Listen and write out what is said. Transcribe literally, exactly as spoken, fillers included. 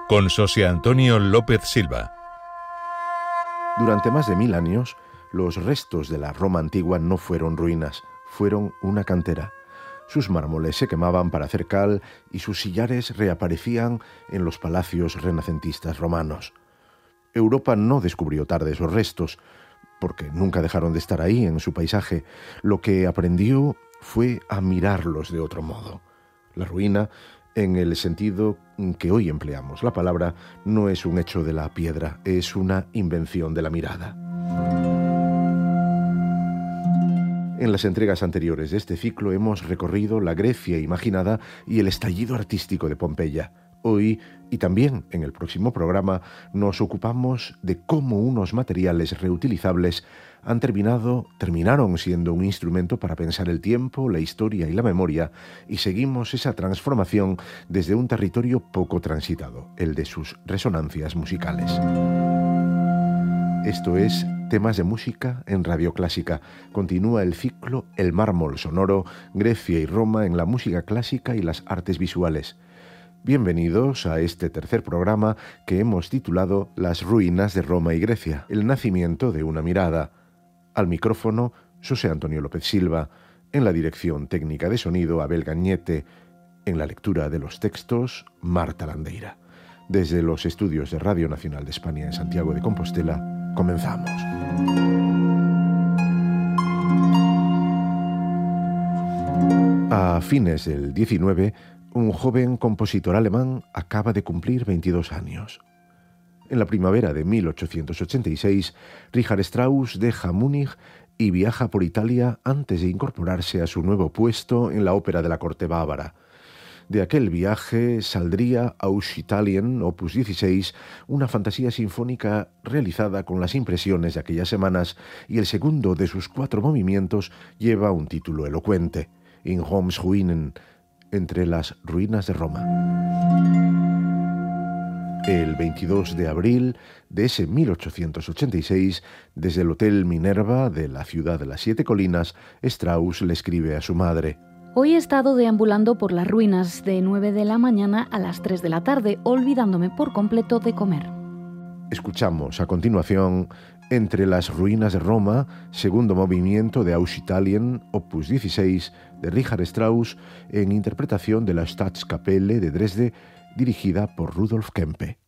con José Antonio López Silva. Durante más de mil años, los restos de la Roma antigua no fueron ruinas, fueron una cantera. Sus mármoles se quemaban para hacer cal y sus sillares reaparecían en los palacios renacentistas romanos. Europa no descubrió tarde esos restos, porque nunca dejaron de estar ahí en su paisaje. Lo que aprendió fue a mirarlos de otro modo. La ruina, en el sentido que hoy empleamos la palabra, no es un hecho de la piedra, es una invención de la mirada. En las entregas anteriores de este ciclo hemos recorrido la Grecia imaginada y el estallido artístico de Pompeya. Hoy, y también en el próximo programa, nos ocupamos de cómo unos materiales reutilizables han terminado, terminaron siendo un instrumento para pensar el tiempo, la historia y la memoria, y seguimos esa transformación desde un territorio poco transitado, el de sus resonancias musicales. Esto es Temas de Música en Radio Clásica. Continúa el ciclo El mármol sonoro, Grecia y Roma en la música clásica y las artes visuales. Bienvenidos a este tercer programa que hemos titulado Las ruinas de Roma y Grecia, el nacimiento de una mirada. Al micrófono, José Antonio López Silva, en la dirección técnica de sonido, Abel Gañete, en la lectura de los textos, Marta Landeira. Desde los estudios de Radio Nacional de España en Santiago de Compostela, comenzamos. A fines del diecinueve, un joven compositor alemán acaba de cumplir veintidós años. En la primavera de mil ochocientos ochenta y seis, Richard Strauss deja Múnich y viaja por Italia antes de incorporarse a su nuevo puesto en la ópera de la corte bávara. De aquel viaje saldría Aus-Italien, opus dieciséis, una fantasía sinfónica realizada con las impresiones de aquellas semanas, y el segundo de sus cuatro movimientos lleva un título elocuente, In Roms Ruinen, entre las ruinas de Roma. El veintidós de abril de ese mil ochocientos ochenta y seis, desde el Hotel Minerva de la ciudad de las Siete Colinas, Strauss le escribe a su madre: Hoy he estado deambulando por las ruinas de nueve de la mañana a las tres de la tarde, olvidándome por completo de comer. Escuchamos a continuación Entre las ruinas de Roma, segundo movimiento de Aus-Italien, opus dieciséis, de Richard Strauss, en interpretación de la Staatskapelle de Dresde, dirigida por Rudolf Kempe.